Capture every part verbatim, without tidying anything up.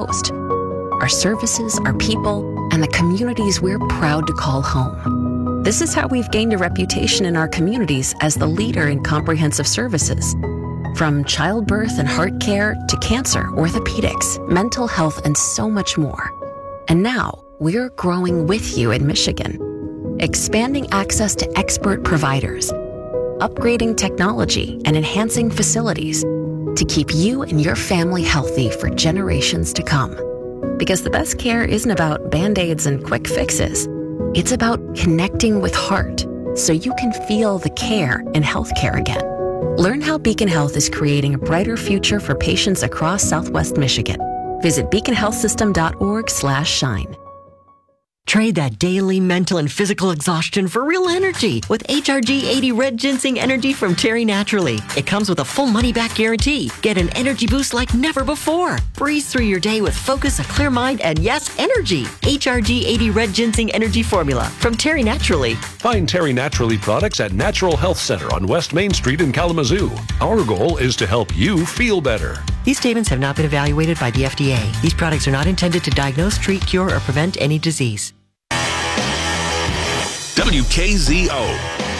most. Our services, our people, and the communities we're proud to call home. This is how we've gained a reputation in our communities as the leader in comprehensive services. From childbirth and heart care to cancer, orthopedics, mental health, and so much more. And now, we're growing with you in Michigan, expanding access to expert providers, upgrading technology, and enhancing facilities to keep you and your family healthy for generations to come. Because the best care isn't about Band-Aids and quick fixes. It's about connecting with heart so you can feel the care in healthcare again. Learn how Beacon Health is creating a brighter future for patients across Southwest Michigan. Visit beacon health system dot org slash shine. Trade that daily mental and physical exhaustion for real energy with H R G eighty Red Ginseng Energy from Terry Naturally. It comes with a full money-back guarantee. Get an energy boost like never before. Breeze through your day with focus, a clear mind, and yes, energy. H R G eighty Red Ginseng Energy Formula from Terry Naturally. Find Terry Naturally products at Natural Health Center on West Main Street in Kalamazoo. Our goal is to help you feel better. These statements have not been evaluated by the F D A. These products are not intended to diagnose, treat, cure, or prevent any disease. W K Z O.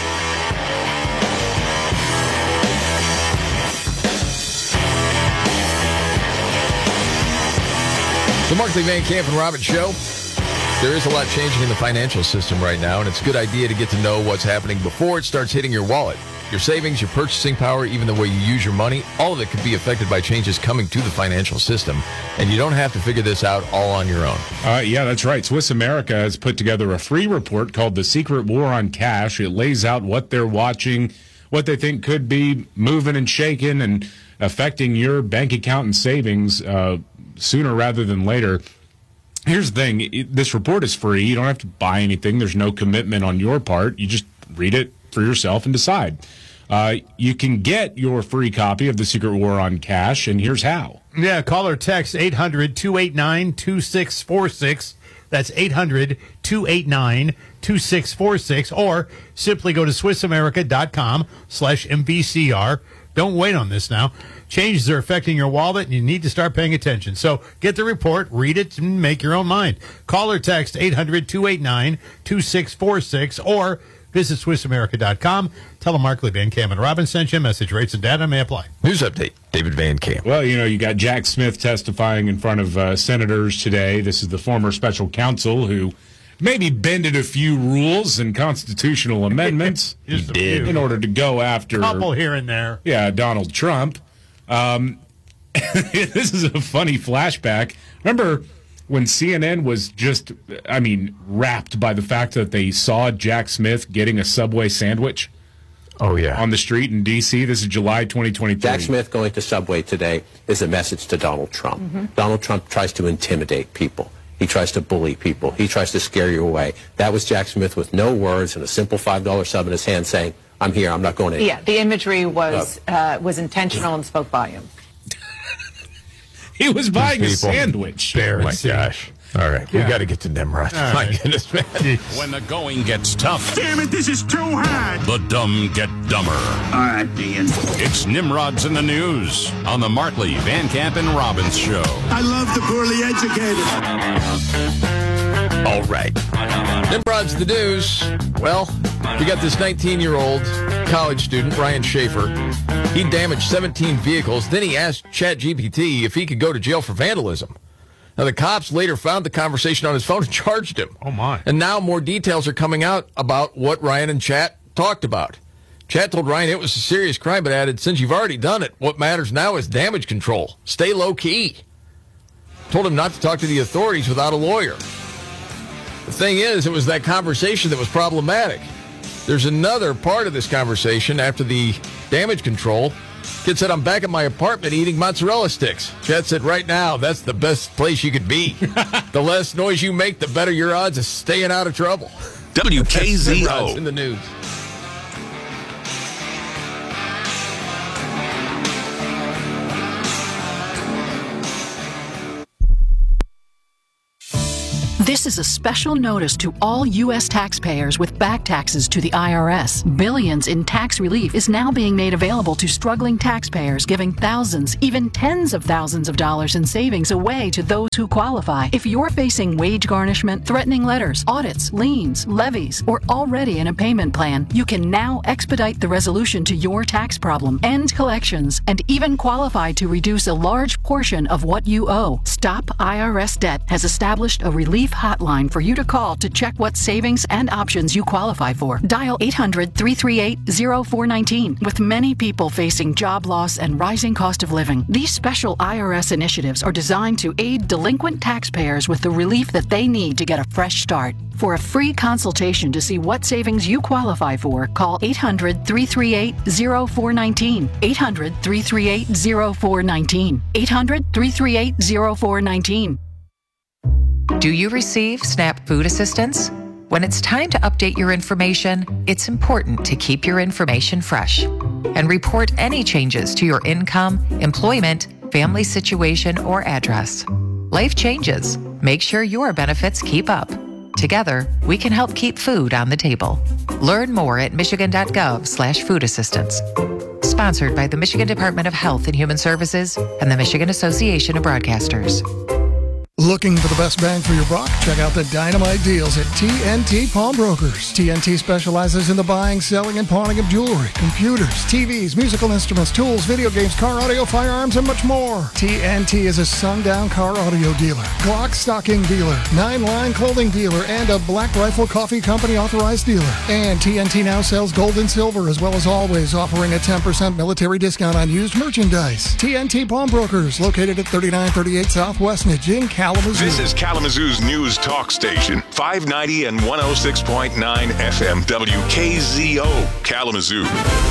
The Markley, Van Camp, and Robbins Show. There is a lot changing in the financial system right now, and it's a good idea to get to know what's happening before it starts hitting your wallet. Your savings, your purchasing power, even the way you use your money, all of it could be affected by changes coming to the financial system. And you don't have to figure this out all on your own. Uh, yeah, that's right. Swiss America has put together a free report called The Secret War on Cash. It lays out what they're watching, what they think could be moving and shaking and affecting your bank account and savings uh, sooner rather than later. Here's the thing. It, this report is free. You don't have to buy anything. There's no commitment on your part. You just read it for yourself and decide. Uh, you can get your free copy of The Secret War on Cash, and here's how. Yeah, call or text eight hundred, two eight nine, two six four six. That's eight hundred, two eight nine, two six four six. Or simply go to swissamerica.com slash MVCR. Don't wait on this now. Changes are affecting your wallet, and you need to start paying attention. So get the report, read it, and make your own mind. Call or text eight hundred, two eight nine, two six four six. Or visit swiss america dot com. Tell them Markley, Van Camp, and Robbins sent you. Message rates and data may apply. News update, David Van Camp. Well, you know, you got Jack Smith testifying in front of uh, senators today. This is the former special counsel who maybe bended a few rules and constitutional amendments he did in order to go after a couple here and there. Yeah, Donald Trump. Um, this is a funny flashback. Remember when C N N was just, I mean, wrapped by the fact that they saw Jack Smith getting a Subway sandwich? Oh, yeah. On the street in D C? This is July twenty twenty-three. Jack Smith going to Subway today is a message to Donald Trump. Mm-hmm. Donald Trump tries to intimidate people. He tries to bully people. He tries to scare you away. That was Jack Smith with no words and a simple five dollar sub in his hand saying, I'm here, I'm not going anywhere. Yeah, the imagery was uh, was intentional and spoke volumes. He was buying a sandwich. Oh, my gosh. All right, Yeah. we got to get to Nimrod. All My right. goodness, man. When the going gets tough, Damn it, this is too hard. the dumb get dumber. All right, Dean. It's Nimrod's in the News on the Markley, Van Camp, and Robbins Show. I love the poorly educated. All right. Nimrod's the news. Well, we got this nineteen-year-old college student, Ryan Schaefer. He damaged seventeen vehicles. Then he asked ChatGPT if he could go to jail for vandalism. Now, the cops later found the conversation on his phone and charged him. Oh, my. And now more details are coming out about what Ryan and Chat talked about. Chat told Ryan it was a serious crime, but added, since you've already done it, what matters now is damage control. Stay low-key. Told him not to talk to the authorities without a lawyer. The thing is, it was that conversation that was problematic. There's another part of this conversation after the damage control. Kid said, I'm back at my apartment eating mozzarella sticks. Chat said, right now, that's the best place you could be. The less noise you make, the better your odds of staying out of trouble. W K Z O. That's in the news. This is a special notice to all U S taxpayers with back taxes to the I R S. Billions in tax relief is now being made available to struggling taxpayers, giving thousands, even tens of thousands of dollars in savings away to those who qualify. If you're facing wage garnishment, threatening letters, audits, liens, levies, or already in a payment plan, you can now expedite the resolution to your tax problem, end collections, and even qualify to reduce a large portion of what you owe. Stop I R S Debt has established a relief hotline for you to call to check what savings and options you qualify for. Dial eight hundred, three three eight, zero four one nine. With many people facing job loss and rising cost of living, these special I R S initiatives are designed to aid delinquent taxpayers with the relief that they need to get a fresh start. For a free consultation to see what savings you qualify for, call eight hundred, three three eight, zero four one nine. eight hundred, three three eight, zero four one nine. eight hundred, three three eight, zero four one nine. Do you receive SNAP food assistance? When it's time to update your information, it's important to keep your information fresh and report any changes to your income, employment, family situation, or address. Life changes. Make sure your benefits keep up. Together, we can help keep food on the table. Learn more at michigan.gov slash food assistance. Sponsored by the Michigan Department of Health and Human Services and the Michigan Association of Broadcasters. Looking for the best bang for your buck? Check out the dynamite deals at T N T Pawnbrokers. T N T specializes in the buying, selling, and pawning of jewelry, computers, T Vs, musical instruments, tools, video games, car audio, firearms, and much more. T N T is a sundown car audio dealer, Glock stocking dealer, Nine Line clothing dealer, and a Black Rifle Coffee Company authorized dealer. And T N T now sells gold and silver, as well as always offering a ten percent military discount on used merchandise. T N T Pawnbrokers, located at thirty-nine thirty-eight South Westnedge in Kalamazoo. This is Kalamazoo's news talk station, five ninety and one oh six point nine F M W K Z O, Kalamazoo.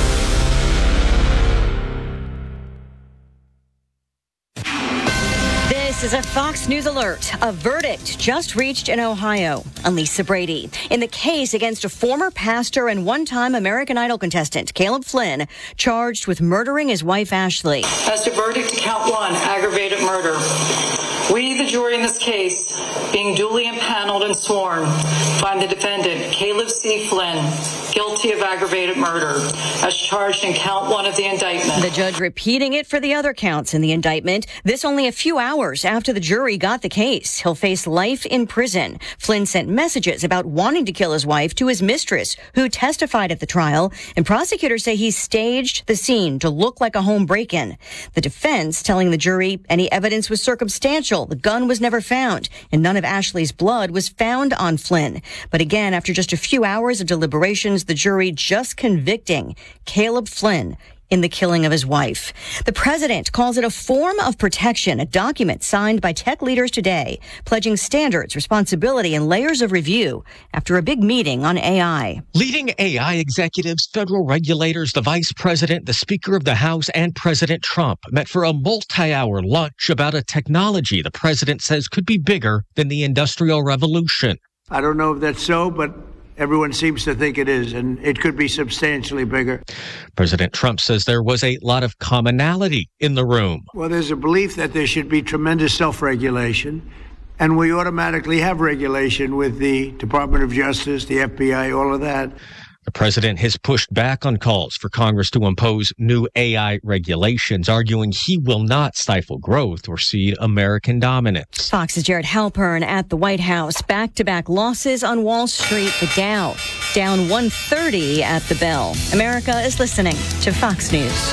This is a Fox News alert. A verdict just reached in Ohio on Lisa Brady in the case against a former pastor and one-time American Idol contestant, Caleb Flynn, charged with murdering his wife, Ashley. As to verdict to count one, aggravated murder. We, the jury in this case, being duly impaneled and sworn, find the defendant, Caleb C. Flynn, guilty of aggravated murder, as charged in count one of the indictment. The judge repeating it for the other counts in the indictment. This only a few hours after the jury got the case. He'll face life in prison. Flynn sent messages about wanting to kill his wife to his mistress, who testified at the trial, and prosecutors say he staged the scene to look like a home break-in. The defense telling the jury any evidence was circumstantial. The gun was never found, and none of Ashley's blood was found on Flynn. But again, after just a few hours of deliberations, the jury just convicting Caleb Flynn in the killing of his wife. The president calls it a form of protection, a document signed by tech leaders today, pledging standards, responsibility, and layers of review after a big meeting on A I. Leading A I executives, federal regulators, the vice president, the Speaker of the House, and President Trump met for a multi-hour lunch about a technology the president says could be bigger than the Industrial Revolution. I don't know if that's so, but everyone seems to think it is, and it could be substantially bigger. President Trump says there was a lot of commonality in the room. Well, there's a belief that there should be tremendous self-regulation, and we automatically have regulation with the Department of Justice, the F B I, all of that. The president has pushed back on calls for Congress to impose new A I regulations, arguing he will not stifle growth or cede American dominance. Fox's Jared Halpern at the White House. Back-to-back losses on Wall Street. The Dow down one thirty at the bell. America is listening to Fox News.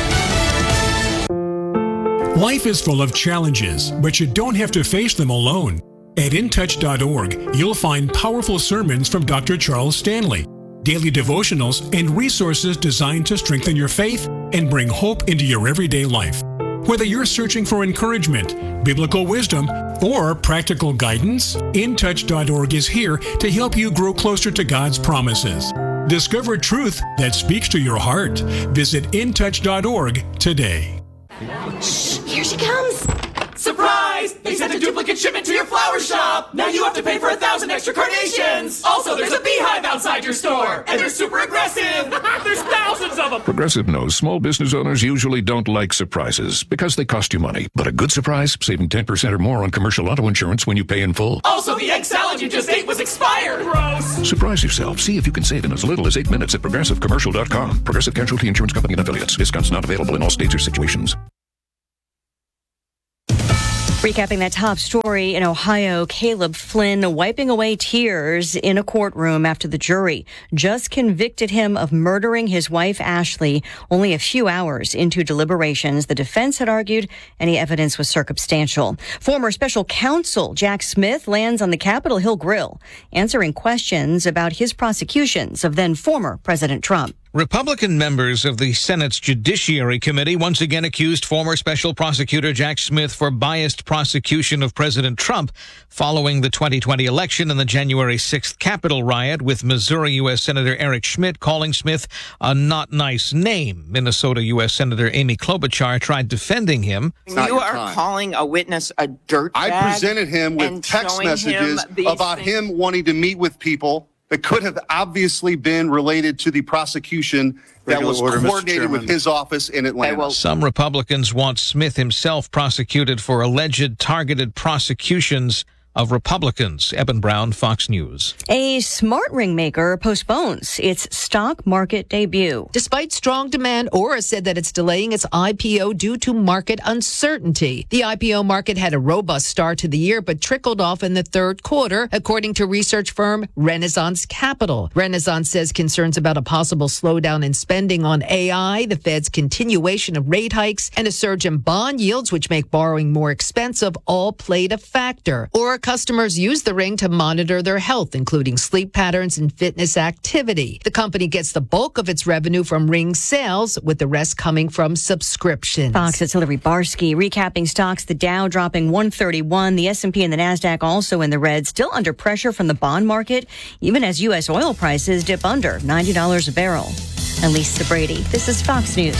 Life is full of challenges, but you don't have to face them alone. At in touch dot org, you'll find powerful sermons from Doctor Charles Stanley, daily devotionals, and resources designed to strengthen your faith and bring hope into your everyday life. Whether you're searching for encouragement, biblical wisdom, or practical guidance, in touch dot org is here to help you grow closer to God's promises. Discover truth that speaks to your heart. Visit in touch dot org today. Shh, here she comes. Surprise! They sent a duplicate shipment to your flower shop. Now you have to pay for a thousand extra carnations. Also, Also, there's a beehive outside your store, and they're super aggressive. There's thousands of them. Progressive knows small business owners usually don't like surprises because they cost you money. But a good surprise, saving ten percent or more on commercial auto insurance when you pay in full. Also, the egg salad you just ate was expired. Gross. Surprise yourself. See if you can save in as little as eight minutes at progressive commercial dot com. Progressive Casualty Insurance Company and affiliates. Discounts not available in all states or situations. Recapping that top story in Ohio, Caleb Flynn wiping away tears in a courtroom after the jury just convicted him of murdering his wife, Ashley, only a few hours into deliberations. The defense had argued any evidence was circumstantial. Former special counsel Jack Smith lands on the Capitol Hill Grill, answering questions about his prosecutions of then former President Trump. Republican members of the Senate's Judiciary Committee once again accused former special prosecutor Jack Smith for biased prosecution of President Trump following the twenty twenty election and the January sixth Capitol riot, with Missouri U S Senator Eric Schmidt calling Smith a not nice name. Minnesota U S Senator Amy Klobuchar tried defending him. You are time. calling a witness a dirtbag. I presented him with text messages him about things. him wanting to meet with people that could have obviously been related to the prosecution that Regular was order, coordinated with his office in Atlanta. Okay, well, some Republicans want Smith himself prosecuted for alleged targeted prosecutions of Republicans. Eben Brown, Fox News. A smart ring maker postpones its stock market debut. Despite strong demand, Aura said that it's delaying its I P O due to market uncertainty. The I P O market had a robust start to the year, but trickled off in the third quarter, according to research firm Renaissance Capital. Renaissance says concerns about a possible slowdown in spending on A I, the Fed's continuation of rate hikes, and a surge in bond yields, which make borrowing more expensive, all played a factor. Aura customers use the ring to monitor their health, including sleep patterns and fitness activity. The company gets the bulk of its revenue from ring sales, with the rest coming from subscriptions. Fox's Hillary Barsky recapping stocks. The Dow dropping one thirty-one. The S and P and the NASDAQ also in the red, still under pressure from the bond market, even as U S oil prices dip under ninety dollars a barrel. I'm Lisa Brady. This is Fox News.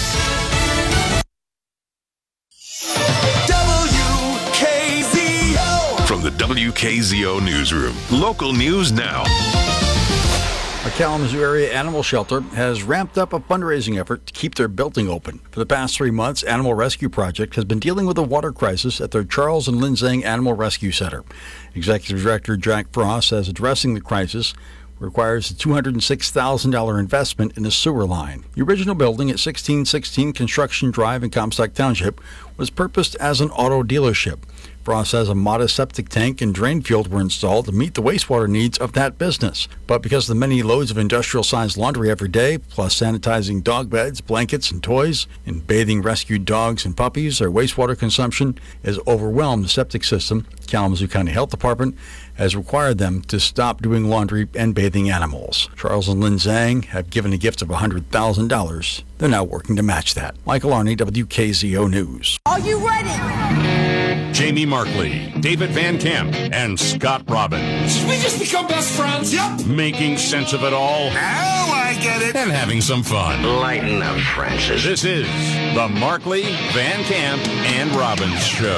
From the W K Z O Newsroom, local news now. A Kalamazoo area animal shelter has ramped up a fundraising effort to keep their building open. For the past three months, Animal Rescue Project has been dealing with a water crisis at their Charles and Lynn Zang Animal Rescue Center. Executive Director Jack Frost says addressing the crisis requires a two hundred six thousand dollars investment in a sewer line. The original building at sixteen sixteen Construction Drive in Comstock Township was purposed as an auto dealership. Frost says a modest septic tank and drain field were installed to meet the wastewater needs of that business. But because of the many loads of industrial-sized laundry every day, plus sanitizing dog beds, blankets, and toys, and bathing rescued dogs and puppies, their wastewater consumption has overwhelmed the septic system. Kalamazoo County Health Department has required them to stop doing laundry and bathing animals. Charles and Lynn Zang have given a gift of one hundred thousand dollars. They're now working to match that. Michael Arney, W K Z O News. Are you ready? Jamie Markley, David Van Camp, and Scott Robbins. Did we just become best friends? Yep. Making sense of it all. Now I get it. And having some fun. Lighten up, Francis. This is the Markley, Van Camp, and Robbins Show.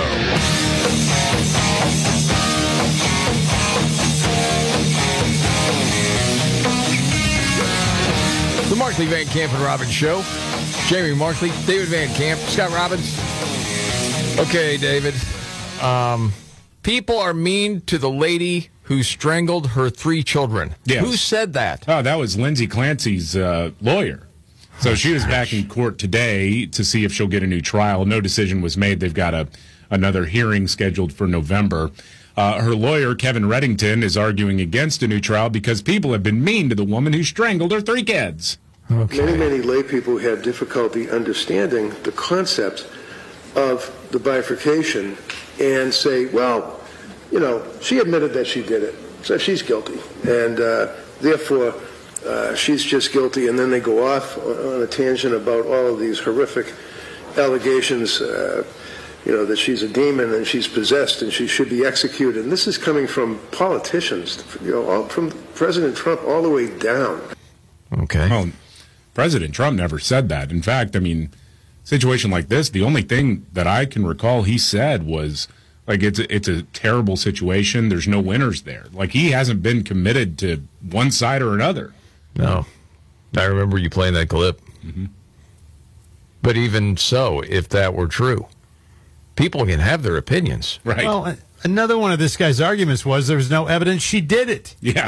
The Markley, Van Camp, and Robbins Show. Jamie Markley, David Van Camp, Scott Robbins. Okay, David. Um, people are mean to the lady who strangled her three children. Yes. Who said that? Oh, that was Lindsay Clancy's uh, lawyer. So oh, she was gosh. back in court today to see if she'll get a new trial. No decision was made. They've got a another hearing scheduled for November. Uh, her lawyer, Kevin Reddington, is arguing against a new trial because people have been mean to the woman who strangled her three kids. Okay. Many, many lay people have difficulty understanding the concept of the bifurcation and say, well, you know, she admitted that she did it, so she's guilty, and uh, therefore uh, she's just guilty, and then they go off on a tangent about all of these horrific allegations, uh, you know, that she's a demon and she's possessed and she should be executed. And this is coming from politicians, you know, all, from President Trump all the way down. Okay. Well, President Trump never said that. In fact, I mean, situation like this, the only thing that I can recall he said was, Like, it's a, it's a terrible situation. There's no winners there. Like, he hasn't been committed to one side or another. No. I remember you playing that clip. Mm-hmm. But even so, if that were true, people can have their opinions. Right. Well, another one of this guy's arguments was there was no evidence she did it. Yeah.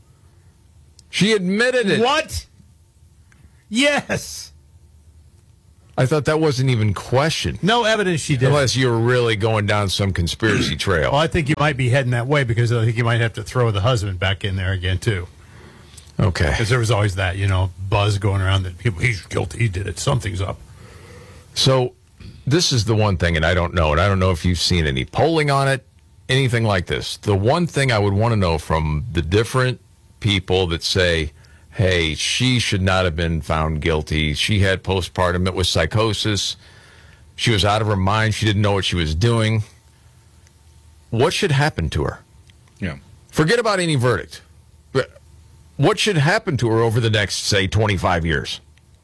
She admitted it. What? Yes. I thought that wasn't even questioned. No evidence she did. Unless you were really going down some conspiracy trail. Well, I think you might be heading that way because I think you might have to throw the husband back in there again, too. Okay. Because there was always that, you know, buzz going around that people, he's guilty, he did it, something's up. So this is the one thing, and I don't know, and I don't know if you've seen any polling on it, anything like this. The one thing I would want to know from the different people that say, hey, she should not have been found guilty. She had postpartum. It was psychosis. She was out of her mind. She didn't know what she was doing. What should happen to her? Yeah. Forget about any verdict. What should happen to her over the next, say, twenty-five years?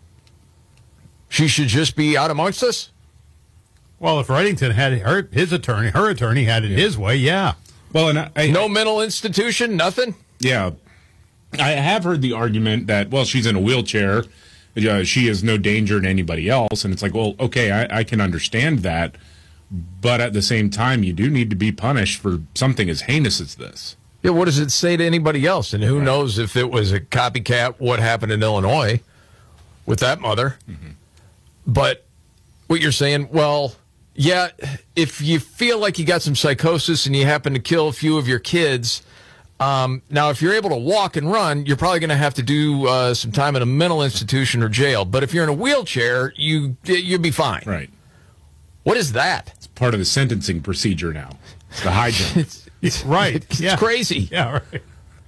She should just be out amongst us? Well, if Reddington had her, his attorney, her attorney had it yeah. his way, yeah. Well, and I, I, no mental institution, nothing? Yeah. I have heard the argument that, well, she's in a wheelchair. Uh, she is no danger to anybody else. And it's like, well, okay, I, I can understand that. But at the same time, you do need to be punished for something as heinous as this. Yeah, what does it say to anybody else? And who right. knows if it was a copycat, what happened in Illinois with that mother. Mm-hmm. But what you're saying, well, yeah, if you feel like you got some psychosis and you happen to kill a few of your kids... Um, now, if you're able to walk and run, you're probably going to have to do uh, some time in a mental institution or jail. But if you're in a wheelchair, you you'll be fine. Right. What is that? It's part of the sentencing procedure now. It's the high jump. it's, it's right. It's yeah. crazy. Yeah. Right.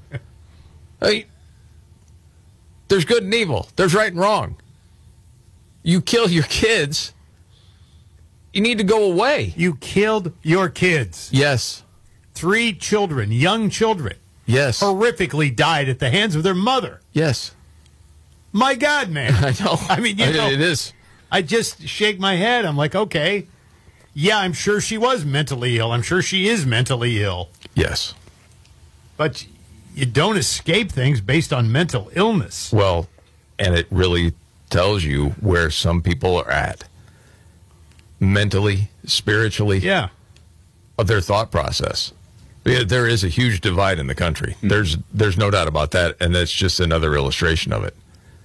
I mean, there's good and evil. There's right and wrong. You kill your kids, you need to go away. You killed your kids. Yes. Three children, young children. Yes. Horrifically died at the hands of their mother. Yes. My God, man. I know. I mean, you know. It is. I just shake my head. I'm like, okay. Yeah, I'm sure she was mentally ill. I'm sure she is mentally ill. Yes. But you don't escape things based on mental illness. Well, and it really tells you where some people are at. Mentally, spiritually. Yeah. Of their thought process. There is a huge divide in the country. Mm-hmm. There's there's no doubt about that, and that's just another illustration of it.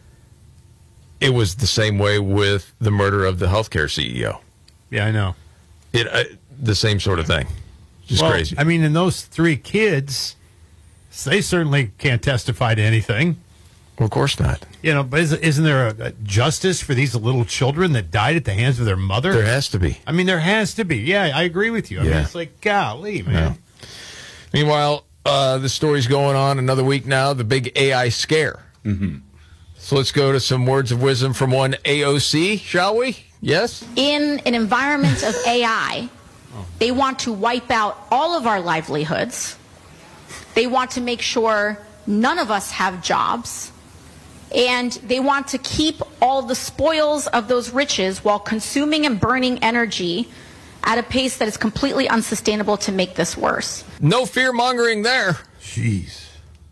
It was the same way with the murder of the healthcare C E O. Yeah, I know. It uh, the same sort of thing. Just well, crazy. I mean, and those three kids, they certainly can't testify to anything. Well, of course not. You know, but is, isn't there a, a justice for these little children that died at the hands of their mother? There has to be. I mean, there has to be. Yeah, I agree with you. I yeah. mean, it's like, golly, man. Yeah. Meanwhile, uh, the story's going on another week now, the big A I scare. Mm-hmm. So let's go to some words of wisdom from one A O C, shall we? Yes? In an environment of A I, they want to wipe out all of our livelihoods. They want to make sure none of us have jobs. And they want to keep all the spoils of those riches while consuming and burning energy at a pace that is completely unsustainable to make this worse. No fear-mongering there. Jeez.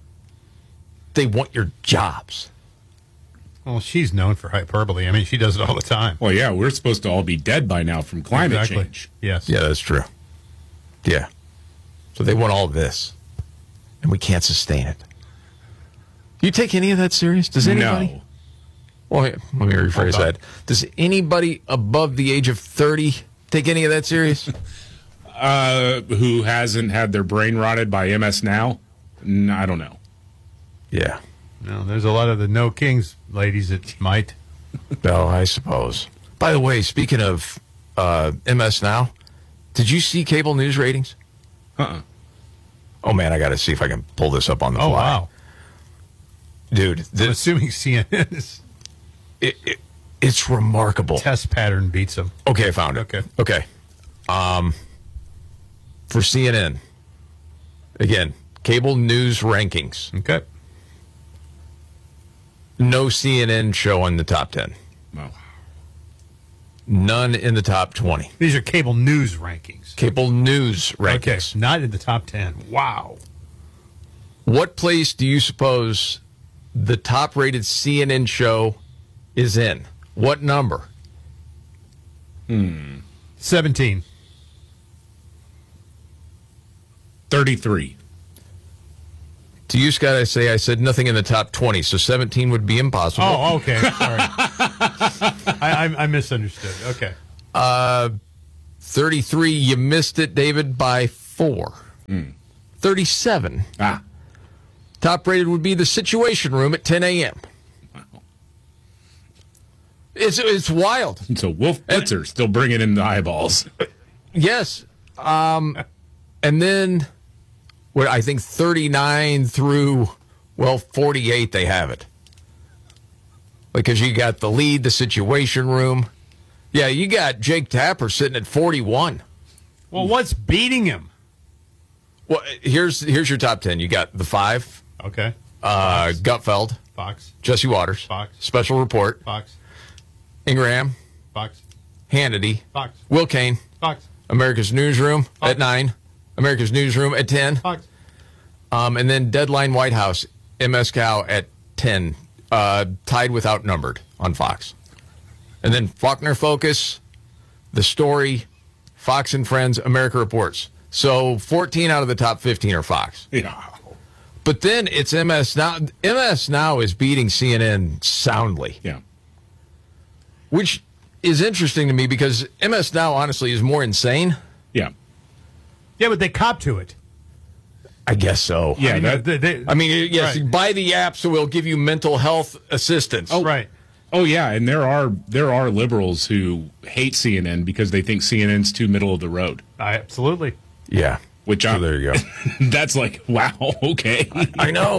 They want your jobs. Well, she's known for hyperbole. I mean, she does it all the time. Well, yeah, we're supposed to all be dead by now from climate exactly. change. Yes. Yeah, that's true. Yeah. So they want all this, and we can't sustain it. You take any of that serious? Does anybody? No. Well, let me rephrase that. Does anybody above the age of thirty take any of that serious? uh, who hasn't had their brain rotted by M S now? No, I don't know. Yeah. No, there's a lot of the no kings ladies that might. No, I suppose. By the way, speaking of uh, M S Now, did you see cable news ratings? Uh-uh. Oh, man, I got to see if I can pull this up on the oh, fly. Wow. Dude. This, I'm assuming C N N is... It, it, it's remarkable. Test pattern beats them. Okay, I found it. Okay. Okay. Um, for C N N, again, cable news rankings. Okay. No C N N show in the top ten. Wow. None in the top twenty. These are cable news rankings. Cable news rankings. Okay, not in the top ten. Wow. What place do you suppose the top-rated C N N show is in? What number? Hmm. seventeen. thirty-three. To you, Scott, I say I said nothing in the top twenty, so seventeen would be impossible. Oh, okay. Sorry. I, I, I misunderstood. Okay. Uh, thirty-three, you missed it, David, by four. Mm. thirty-seven. Ah. Top rated would be the Situation Room at ten a.m. Wow. It's, it's wild. So Wolf Blitzer and, still bringing in the eyeballs. Yes. Um, and then, what I think thirty-nine through, well, forty-eight, they have it. Because you got the lead, the Situation Room. Yeah, you got Jake Tapper sitting at forty-one. Well, what's beating him? Well, here's here's your top ten. You got the five. Okay. Uh, Gutfeld. Fox. Jesse Waters. Fox. Special Report. Fox. Ingraham. Fox. Hannity. Fox. Will Kane. Fox. America's Newsroom Fox. at nine. America's Newsroom at ten. Fox. Um, and then Deadline White House, M S Cow at ten. Uh, tied with Outnumbered on Fox. And then Faulkner Focus, The Story, Fox and Friends, America Reports. So fourteen out of the top fifteen are Fox. Yeah. But then it's M S Now. M S Now is beating C N N soundly. Yeah. Which is interesting to me because M S Now, honestly, is more insane. Yeah. Yeah, but they cop to it. I guess so. Yeah. I mean, that, they, they, I mean, yes, right. buy the app so we'll give you mental health assistance. Oh, right. Oh yeah, and there are there are liberals who hate C N N because they think C N N's too middle of the road. Absolutely. Yeah. Which so I'm, there you go. That's like, wow, okay. I know.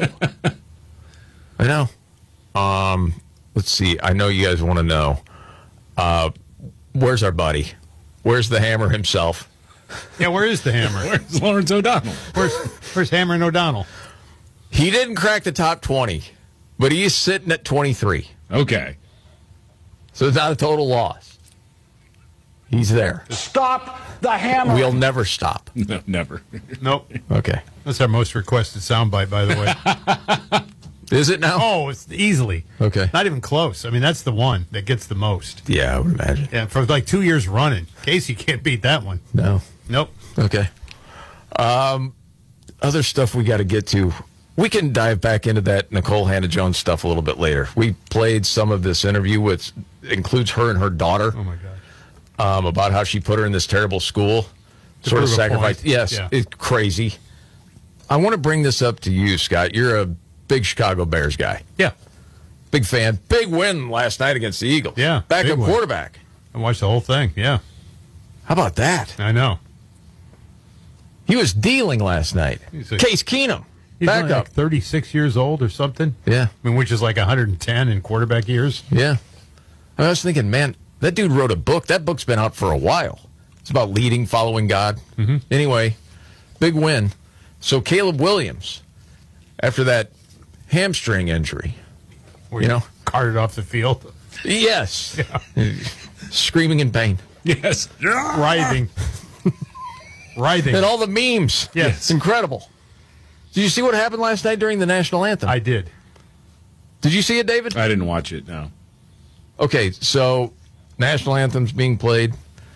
I know. Um, let's see. I know you guys want to know. Uh, where's our buddy? Where's the Hammer himself? Yeah, where is the Hammer? Where's Lawrence O'Donnell? Where's Where's Hammer and O'Donnell? He didn't crack the top twenty, but he is sitting at twenty-three. Okay. So it's not a total loss. He's there. Stop the Hammer. We'll never stop. No, never. Nope. Okay. That's our most requested soundbite, by the way. Is it now? Oh, it's easily. Okay. Not even close. I mean, that's the one that gets the most. Yeah, I would imagine. Yeah, for like two years running. Casey can't beat that one. No. Nope. Okay. Um, other stuff we got to get to. We can dive back into that Nicole Hannah-Jones stuff a little bit later. We played some of this interview, which includes her and her daughter. Oh, my God. Um, about how she put her in this terrible school. To sort of prove a sacrifice. point. Yes, Yeah. it's crazy. I want to bring this up to you, Scott. You're a big Chicago Bears guy. Yeah. Big fan. Big win last night against the Eagles. Yeah. Backup big one. quarterback. I watched the whole thing. Yeah. How about that? I know. He was dealing last night. He's a- Case Keenum. He's only Backup. like thirty-six years old or something. Yeah. I mean, which is like one hundred ten in quarterback years. Yeah. I was thinking, man, that dude wrote a book. That book's been out for a while. It's about leading, following God. Mm-hmm. Anyway, big win. So Caleb Williams, after that hamstring injury, Where you know, carted off the field. yes, Yeah. screaming in pain, Yes. Writhing. Writhing. and all the memes. Yes. It's incredible. Did you see what happened last night during the national anthem? I did. Did you see it, David? I didn't watch it, no. Okay, so national anthem's being played,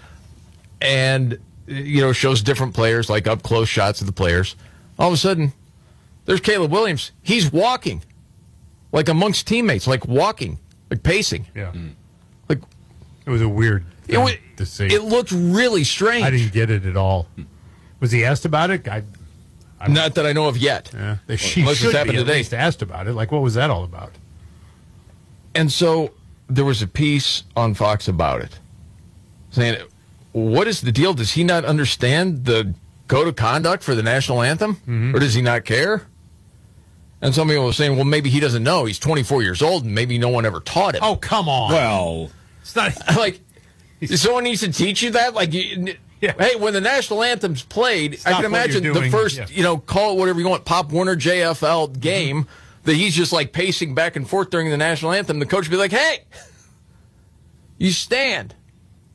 and you know shows different players, like up close shots of the players. All of a sudden, there's Caleb Williams. He's walking, like amongst teammates, like walking, like pacing. Yeah. Like It was a weird it, thing wa- to see. it looked really strange. I didn't get it at all. Was he asked about it? I, I'm, Not that I know of yet. yeah, they, she Unless it's should happened be at today. least asked about it. Like, what was that all about? And so there was a piece on Fox about it, saying, "What is the deal? Does he not understand the code of conduct for the national anthem, Mm-hmm. or does he not care?" And some people were saying, "Well, maybe he doesn't know. He's twenty-four years old, and maybe no one ever taught him." Oh, come on. Well, It's not. like someone needs to teach you that. Like, you, Yeah. hey, when the national anthem's played, Stop I can what imagine you're the doing. first, Yeah. you know, call it whatever you want, Pop Warner J F L game. That he's just like pacing back and forth during the national anthem. The coach would be like, "Hey, you stand.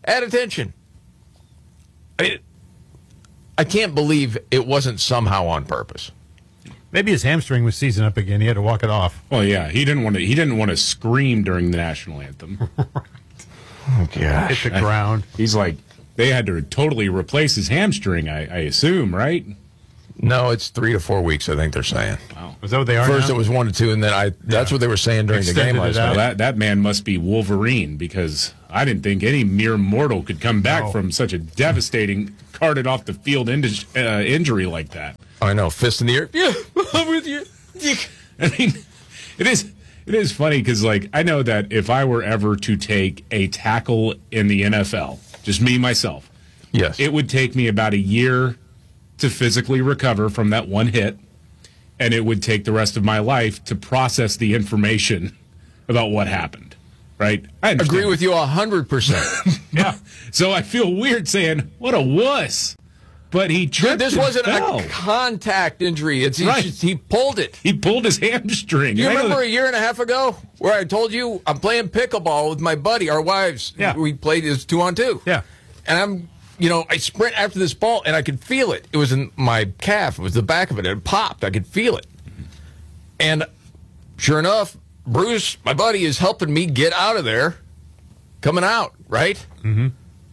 Add attention. I mean, I can't believe it wasn't somehow on purpose. Maybe his hamstring was seizing up again. He had to walk it off. Well, yeah, he didn't want to. He didn't want to scream during the national anthem. Oh gosh! Hit the ground. He's like, they had to totally replace his hamstring. I, I assume, right? No, it's three to four weeks. I think they're saying. Wow. Is that what they are? First, now? it was one to two, and then I. That's yeah. what they were saying during Extended the game last night. That that man must be Wolverine, because I didn't think any mere mortal could come back no. from such a devastating, carted off the field in, uh, injury like that. I know, fist in the air. Yeah, I'm with you. I mean, it is it is funny because, like, I know that if I were ever to take a tackle in the N F L, just me myself, yes, it would take me about a year to physically recover from that one hit, and it would take the rest of my life to process the information about what happened. Right? I agree with you a hundred percent. Yeah. So I feel weird saying, "What a wuss." But he tripped. Dude, this wasn't fell. a contact injury. It's he, right. just, he pulled it. He pulled his hamstring. Do you I remember a year and a half ago where I told you I'm playing pickleball with my buddy, our wives? Yeah. We played as two on two. Yeah. And I'm, you know, I sprint after this ball and I could feel it. It was in my calf. It was the back of it. It popped. I could feel it. And sure enough, Bruce, my buddy, is helping me get out of there, coming out, right? Mm-hmm.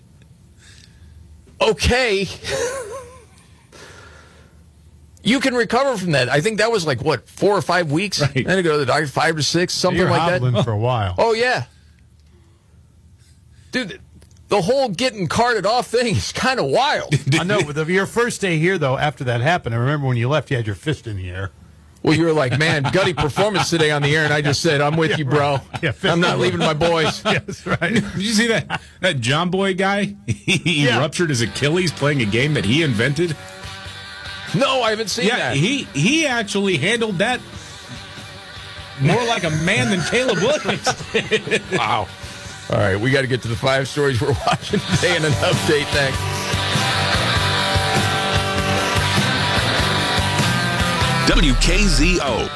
Okay. You can recover from that. I think that was like, what, four or five weeks? Right. Then to go to the doctor, five to six, something You're like hobbling that. for a while. Oh, yeah. Dude, the whole getting carted off thing is kind of wild. I know, but the, your first day here, though, after that happened, I remember when you left, you had your fist in the air. Well, you were like, man, gutty performance today on the air, and I just said, I'm with yeah, you, bro. Right. Yeah, I'm not leaving my boys. Yes, right. Did you see that that John Boy guy? He yeah. ruptured his Achilles playing a game that he invented. No, I haven't seen yeah, that. he he actually handled that more like a man than Caleb Williams. Wow. All right, we got to get to the five stories we're watching today and an update next. W K Z O.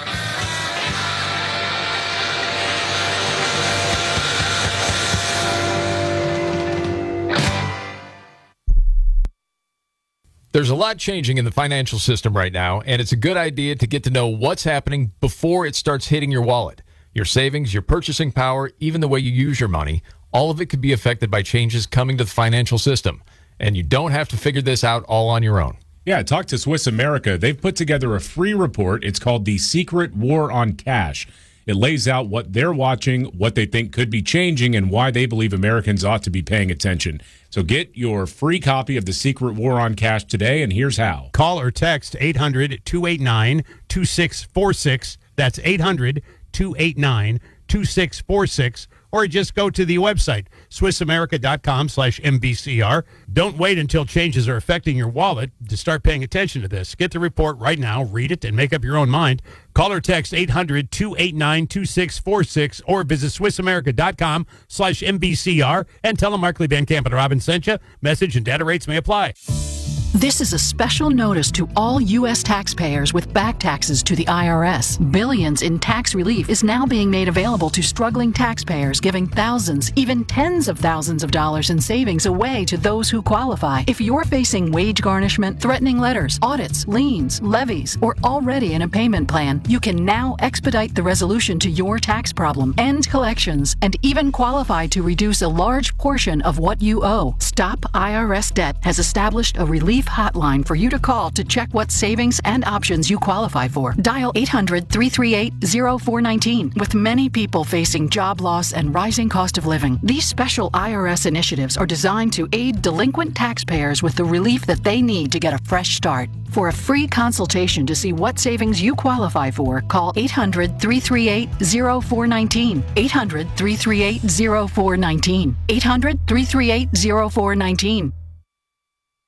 There's a lot changing in the financial system right now, and it's a good idea to get to know what's happening before it starts hitting your wallet. Your savings, your purchasing power, even the way you use your money, all of it could be affected by changes coming to the financial system. And you don't have to figure this out all on your own. Yeah, talk to Swiss America. They've put together a free report. It's called The Secret War on Cash. It lays out what they're watching, what they think could be changing, and why they believe Americans ought to be paying attention. So get your free copy of The Secret War on Cash today, and here's how. Call or text eight hundred, two eight nine, two six four six. That's eight hundred, two eight nine, two six four six. Or just go to the website, swissamerica.com slash MBCR. Don't wait until changes are affecting your wallet to start paying attention to this. Get the report right now, read it, and make up your own mind. Call or text eight hundred, two eight nine, two six four six or visit swissamerica.com slash MBCR and tell them Markley, Van Camp, and Robin sent you. Message and data rates may apply. This is a special notice to all U S taxpayers with back taxes to the I R S. Billions in tax relief is now being made available to struggling taxpayers, giving thousands, even tens of thousands of dollars in savings away to those who qualify. If you're facing wage garnishment, threatening letters, audits, liens, levies, or already in a payment plan, you can now expedite the resolution to your tax problem, end collections, and even qualify to reduce a large portion of what you owe. Stop I R S Debt has established a relief hotline for you to call to check what savings and options you qualify for. Dial eight hundred, three three eight, zero four one nine. With many people facing job loss and rising cost of living, these special I R S initiatives are designed to aid delinquent taxpayers with the relief that they need to get a fresh start. For a free consultation to see what savings you qualify for, call eight hundred, three three eight, zero four one nine. eight hundred, three three eight, zero four one nine. eight hundred, three three eight, zero four one nine.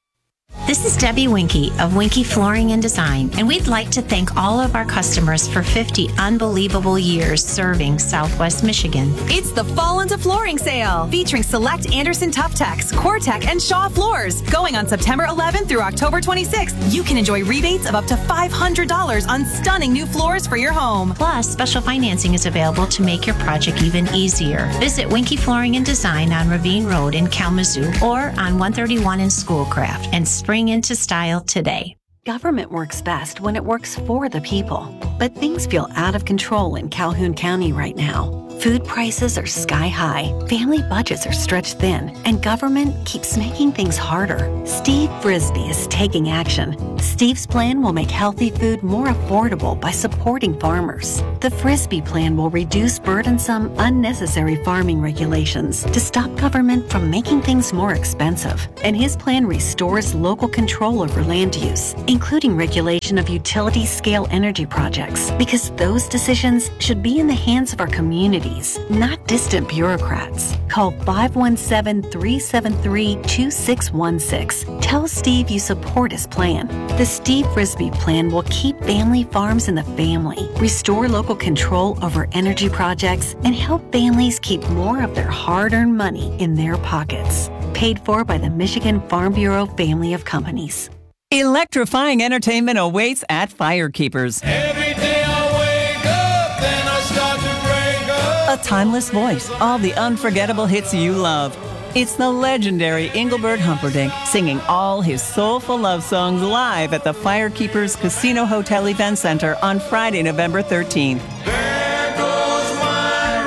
This is Debbie Winky of Winky Flooring and Design, and we'd like to thank all of our customers for fifty unbelievable years serving Southwest Michigan. It's the Fall into Flooring Sale, featuring select Anderson Tough-Tex, Core-Tech, and Shaw floors. Going on September eleventh through October twenty-sixth, you can enjoy rebates of up to five hundred dollars on stunning new floors for your home. Plus, special financing is available to make your project even easier. Visit Winky Flooring and Design on Ravine Road in Kalamazoo or on one thirty-one in Schoolcraft, and spring into style today. Government works best when it works for the people. But things feel out of control in Calhoun County right now. Food prices are sky high, family budgets are stretched thin, and government keeps making things harder. Steve Frisbee is taking action. Steve's plan will make healthy food more affordable by supporting farmers. The Frisbee plan will reduce burdensome, unnecessary farming regulations to stop government from making things more expensive. And his plan restores local control over land use, including regulation of utility-scale energy projects, because those decisions should be in the hands of our communities, not distant bureaucrats. Call five one seven, three seven three, two six one six. Tell Steve you support his plan. The Steve Frisbee plan will keep family farms in the family, restore local control over energy projects, and help families keep more of their hard-earned money in their pockets. Paid for by the Michigan Farm Bureau family of companies. Electrifying entertainment awaits at Firekeepers. Every day I wake up, then I start to break up. A timeless voice, all the unforgettable hits you love. It's the legendary Engelbert Humperdinck singing all his soulful love songs live at the Firekeepers Casino Hotel Event Center on Friday, November thirteenth. There goes my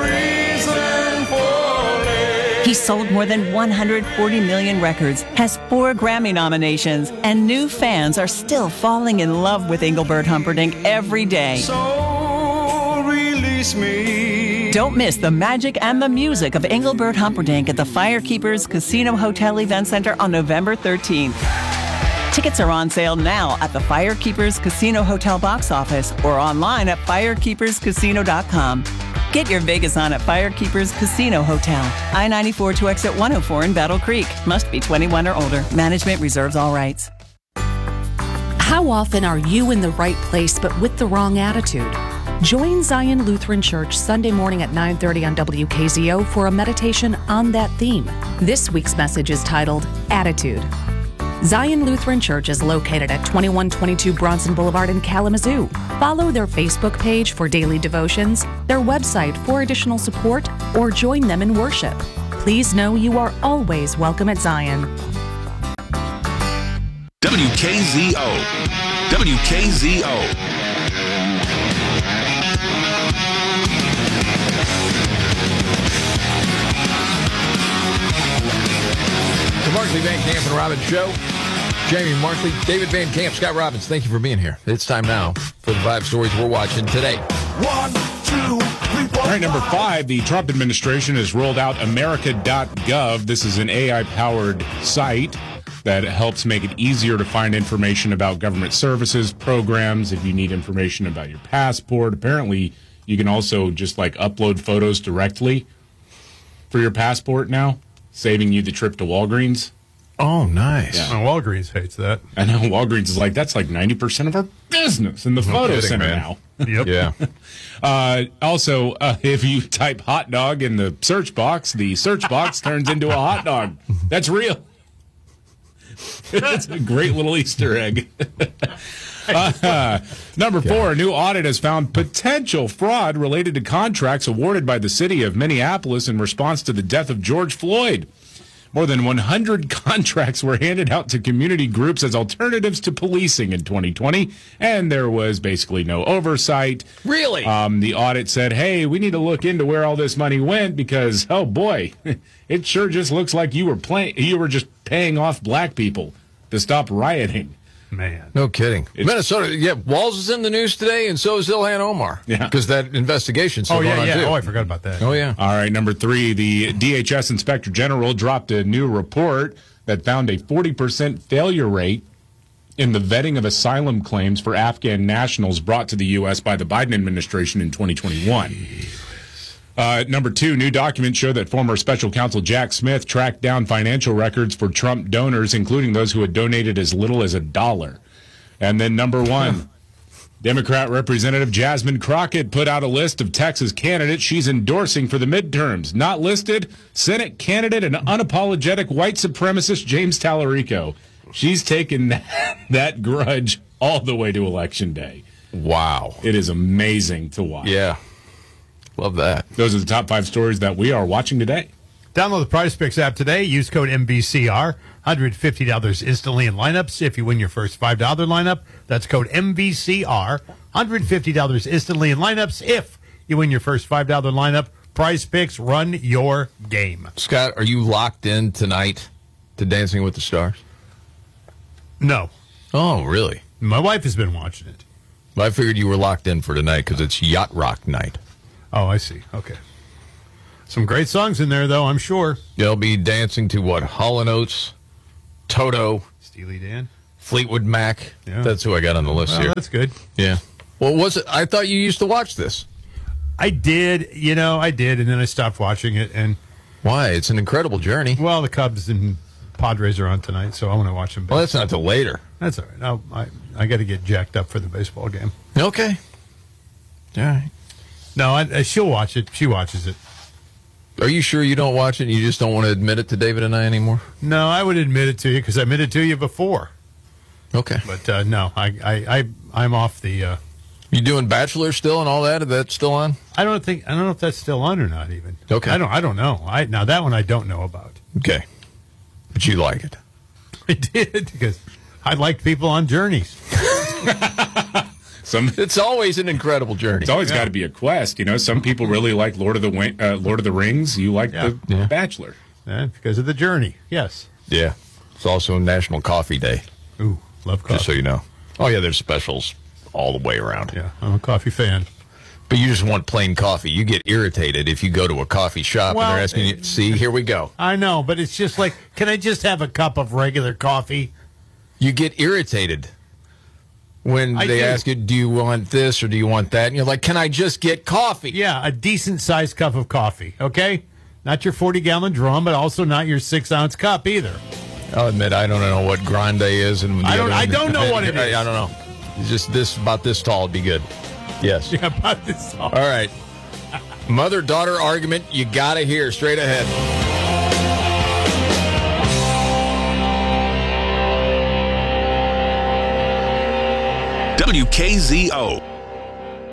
reason for living. He sold more than one hundred forty million records, has four Grammy nominations, and new fans are still falling in love with Engelbert Humperdinck every day. So release me. Don't miss the magic and the music of Engelbert Humperdinck at the Firekeepers Casino Hotel Event Center on November thirteenth. Tickets are on sale now at the Firekeepers Casino Hotel box office or online at firekeepers casino dot com. Get your Vegas on at Firekeepers Casino Hotel. I ninety-four to exit one oh four in Battle Creek. Must be twenty-one or older. Management reserves all rights. How often are you in the right place but with the wrong attitude? Join Zion Lutheran Church Sunday morning at nine thirty on W K Z O for a meditation on that theme. This week's message is titled Attitude. Zion Lutheran Church is located at twenty-one twenty-two Bronson Boulevard in Kalamazoo. Follow their Facebook page for daily devotions, their website for additional support, or join them in worship. Please know you are always welcome at Zion. W K Z O. W K Z O. The Markley, Van Camp, and Robbins Show. Jamie Markley, David Van Camp, Scott Robbins, thank you for being here. It's time now for the five stories we're watching today. One, two, three, four. All right, number five, the Trump administration has rolled out America dot gov. This is an A I-powered site that helps make it easier to find information about government services, programs, if you need information about your passport. Apparently, you can also just like upload photos directly for your passport now, saving you the trip to Walgreens. Oh, nice. Yeah. Oh, Walgreens hates that. I know Walgreens is like, that's like ninety percent of our business in the No photo kidding, center man. now. Yep. Yeah. Uh, also, uh, if you type hot dog in the search box, the search box turns into a hot dog. That's real. It's a great little Easter egg. Uh, number four, a new audit has found potential fraud related to contracts awarded by the city of Minneapolis in response to the death of George Floyd. More than one hundred contracts were handed out to community groups as alternatives to policing in twenty twenty, and there was basically no oversight. Really? Um, the audit said, hey, we need to look into where all this money went because, oh boy, it sure just looks like you were play- you were just paying off black people to stop rioting. Man. No kidding. It's- Minnesota, yeah, Walls is in the news today, and so is Ilhan Omar. Yeah. Because that investigation's still Oh, yeah, going yeah. on, too. Oh, I forgot about that. Oh, yeah. All right, number three, the D H S Inspector General dropped a new report that found a forty percent failure rate in the vetting of asylum claims for Afghan nationals brought to the U S by the Biden administration in twenty twenty-one. Uh, number two, new documents show that former special counsel Jack Smith tracked down financial records for Trump donors, including those who had donated as little as a dollar. And then number one, Democrat Representative Jasmine Crockett put out a list of Texas candidates she's endorsing for the midterms. Not listed, Senate candidate and unapologetic white supremacist James Tallarico. She's taken that, that grudge all the way to Election Day. Wow. It is amazing to watch. Yeah. Love that. Those are the top five stories that we are watching today. Download the Prize Picks app today. Use code M V C R. one hundred fifty dollars instantly in lineups if you win your first five dollars lineup. That's code M V C R. one hundred fifty dollars instantly in lineups if you win your first five dollars lineup. Prize Picks, run your game. Scott, are you locked in tonight to Dancing with the Stars? No. Oh, really? My wife has been watching it. I figured you were locked in for tonight because it's Yacht Rock night. Oh, I see. Okay. Some great songs in there, though, I'm sure. They'll be dancing to what? Hall and Oates, Toto, Steely Dan, Fleetwood Mac. Yeah. That's who I got on the list well, here. That's good. Yeah. Well, was it? I thought you used to watch this. I did. You know, I did, and then I stopped watching it. And why? It's an incredible journey. Well, the Cubs and Padres are on tonight, so I want to watch them. Well, that's not till later. That's all right. I'll, I I got to get jacked up for the baseball game. Okay. All right. No, I, I, she'll watch it. She watches it. Are you sure you don't watch it and you just don't want to admit it to David and I anymore? No, I would admit it to you because I admitted it to you before. Okay. But uh, no, I, I, I, I'm off the... Uh, you doing Bachelor still and all that? Is that still on? I don't think... I don't know if that's still on or not even. Okay. I don't I don't know. I Now, that one I don't know about. Okay. But you like it? I did because I liked people on journeys. Some, it's always an incredible journey. It's always Yeah. got to be a quest, you know. Some people really like Lord of the Wing, uh, Lord of the Rings. You like Yeah. the Yeah. Bachelor, Yeah, because of the journey. Yes. Yeah. It's also National Coffee Day, Ooh, love coffee. just so you know. Oh, yeah, there's specials all the way around. Yeah, I'm a coffee fan. But you just want plain coffee. You get irritated if you go to a coffee shop Well, and they're asking you, see, here we go. I know, but it's just like, can I just have a cup of regular coffee? You get irritated when I they do. ask you, do you want this or do you want that? And you're like, can I just get coffee? Yeah, a decent sized cup of coffee, okay? Not your forty gallon drum, but also not your six ounce cup either. I'll admit, I don't know what grande is. And the I don't- other I one- don't know what it I, is. I don't know. It's just this, about this tall would be good. Yes. Yeah, about this all. All right. Mother-daughter argument you got to hear straight ahead. W K Z O.